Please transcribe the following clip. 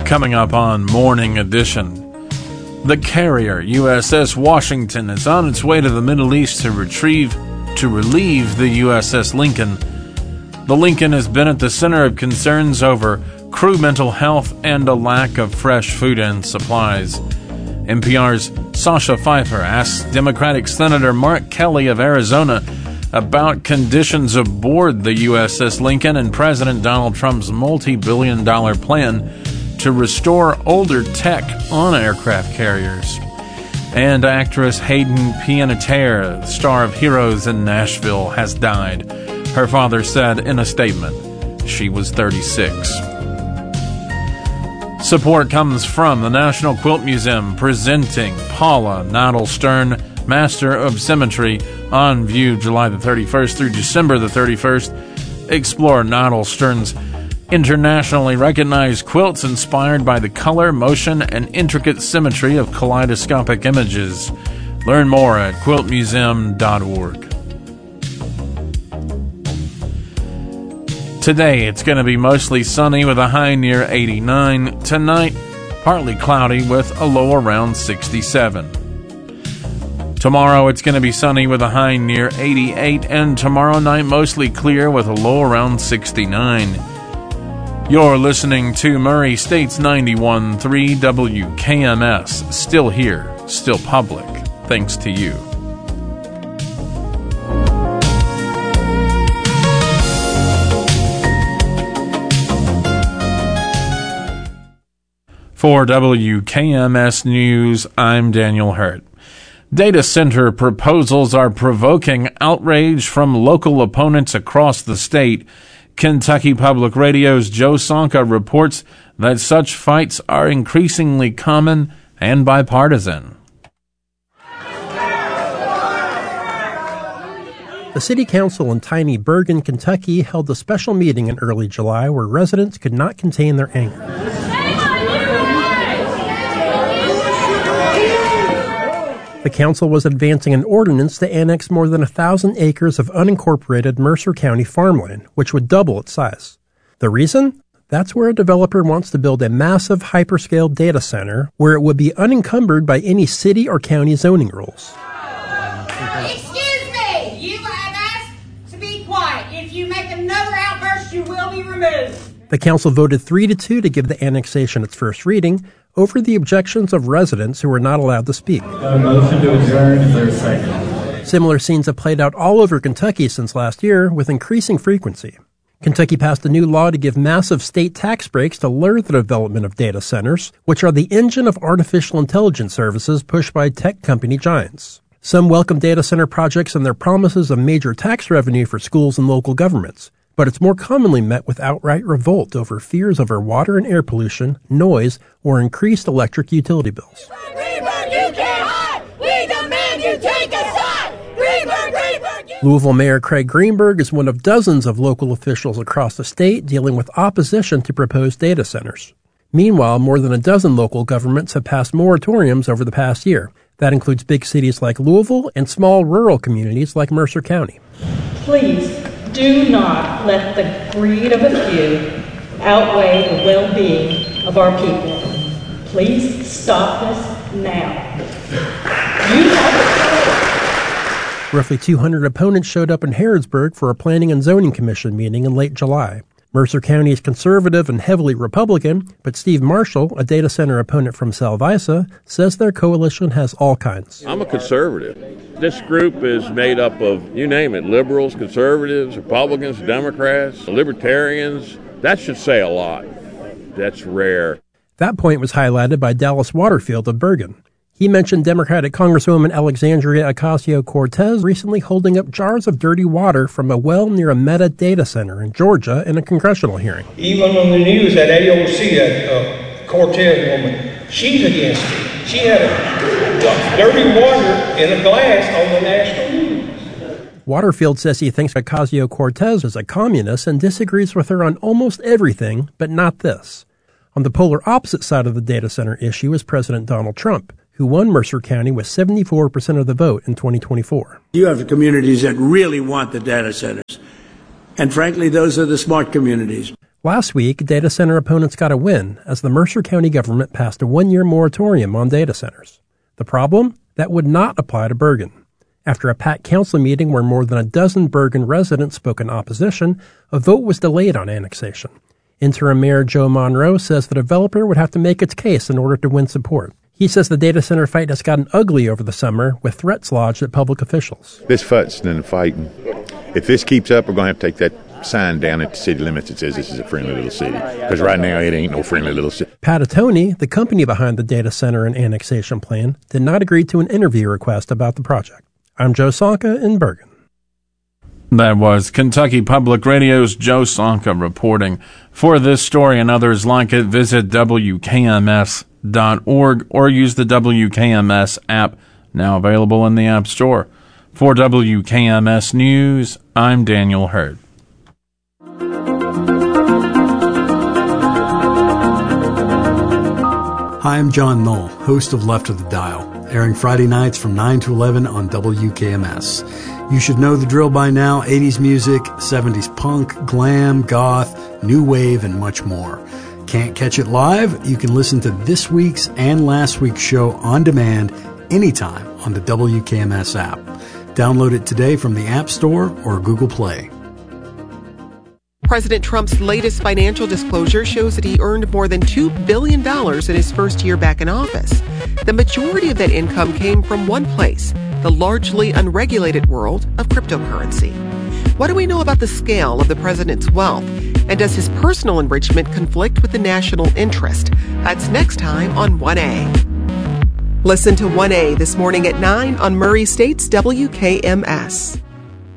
Coming up on Morning Edition, the carrier USS Washington is on its way to the Middle East to relieve the USS Lincoln. The Lincoln has been at the center of concerns over crew mental health and a lack of fresh food and supplies. NPR's Sasha Pfeiffer asks Democratic Senator Mark Kelly of Arizona about conditions aboard the USS Lincoln and President Donald Trump's multi-billion-dollar plan to restore older tech on aircraft carriers. And actress Hayden Panettiere, star of Heroes in Nashville, has died. Her father said in a statement she was 36. Support comes from the National Quilt Museum presenting Paula Noddle-Stern, Master of Symmetry, on view July the 31st through December the 31st. Explore Noddle-Stern's internationally recognized quilts inspired by the color, motion, and intricate symmetry of kaleidoscopic images. Learn more at quiltmuseum.org. Today, it's going to be mostly sunny with a high near 89. Tonight, partly cloudy with a low around 67. Tomorrow, it's going to be sunny with a high near 88. And tomorrow night, mostly clear with a low around 69. You're listening to Murray State's 91.3 WKMS. Still here, still public, thanks to you. For WKMS News, I'm Daniel Hurt. Data center proposals are provoking outrage from local opponents across the state. Kentucky Public Radio's Joe Sonka reports that such fights are increasingly common and bipartisan. The City Council in tiny Bergen, Kentucky held a special meeting in early July where residents could not contain their anger. The council was advancing an ordinance to annex more than 1,000 acres of unincorporated Mercer County farmland, which would double its size. The reason? That's where a developer wants to build a massive hyperscale data center where it would be unencumbered by any city or county zoning rules. Excuse me! You have asked to be quiet. If you make another outburst, you will be removed. The council voted 3-2 to give the annexation its first reading over the objections of residents who were not allowed to speak. A motion to adjourn, is there a second? Similar scenes have played out all over Kentucky since last year with increasing frequency. Kentucky passed a new law to give massive state tax breaks to lure the development of data centers, which are the engine of artificial intelligence services pushed by tech company giants. Some welcome data center projects and their promises of major tax revenue for schools and local governments, but it's more commonly met with outright revolt over fears over water and air pollution, noise, or increased electric utility bills. Greenberg, you can't hide! We demand you take a side! Greenberg! Louisville Mayor Craig Greenberg is one of dozens of local officials across the state dealing with opposition to proposed data centers. Meanwhile, more than a dozen local governments have passed moratoriums over the past year. That includes big cities like Louisville and small rural communities like Mercer County. Please do not let the greed of a few outweigh the well-being of our people. Please stop this now. You have a choice. Roughly 200 opponents showed up in Harrodsburg for a Planning and Zoning Commission meeting in late July. Mercer County is conservative and heavily Republican, but Steve Marshall, a data center opponent from Salvisa, says their coalition has all kinds. I'm a conservative. This group is made up of, you name it, liberals, conservatives, Republicans, Democrats, libertarians. That should say a lot. That's rare. That point was highlighted by Dallas Waterfield of Bergen. He mentioned Democratic Congresswoman Alexandria Ocasio-Cortez recently holding up jars of dirty water from a well near a Meta data center in Georgia in a congressional hearing. Even on the news, that AOC, that Cortez woman, she's against it. She had dirty water in a glass on the national news. Waterfield says he thinks Ocasio-Cortez is a communist and disagrees with her on almost everything, but not this. On the polar opposite side of the data center issue is President Donald Trump, who won Mercer County with 74% of the vote in 2024. You have the communities that really want the data centers. And frankly, those are the smart communities. Last week, data center opponents got a win as the Mercer County government passed a one-year moratorium on data centers. The problem? That would not apply to Bergen. After a packed council meeting where more than a dozen Bergen residents spoke in opposition, a vote was delayed on annexation. Interim Mayor Joe Monroe says the developer would have to make its case in order to win support. He says the data center fight has gotten ugly over the summer, with threats lodged at public officials. This fuss and fighting. If this keeps up, we're going to have to take that sign down at the city limits that says this is a friendly little city. Because right now it ain't no friendly little city. Patatoni, the company behind the data center and annexation plan, did not agree to an interview request about the project. I'm Joe Sonka in Bergen. That was Kentucky Public Radio's Joe Sonka reporting. For this story and others like it, visit WKMS.org or use the WKMS app, now available in the App Store. For WKMS News, I'm Daniel Hurd. Hi, I'm John Knoll, host of Left of the Dial, airing Friday nights from 9 to 11 on WKMS. You should know the drill by now: 80s music, 70s punk, glam, goth, new wave, and much more. Can't catch it live? You can listen to this week's and last week's show on demand anytime on the WKMS app. Download it today from the App Store or Google Play. President Trump's latest financial disclosure shows that he earned more than $2 billion in his first year back in office. The majority of that income came from one place, the largely unregulated world of cryptocurrency. What do we know about the scale of the president's wealth? And does his personal enrichment conflict with the national interest? That's next time on 1A. Listen to 1A this morning at 9 on Murray State's WKMS.